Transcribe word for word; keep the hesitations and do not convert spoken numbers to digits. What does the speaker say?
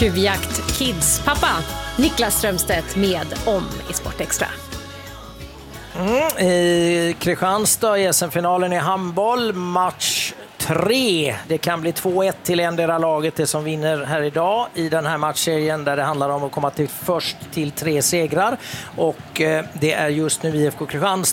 Tjuvjakt Kids pappa Niklas Strömstedt med om i Sportextra. Mm, i Kristianstad i S M-finalen i handboll, match tre. Det kan bli två ett till endera laget, det som vinner här idag i den här matchserien där det handlar om att komma till först till tre segrar. Och eh, det är just nu I F K Kristianstad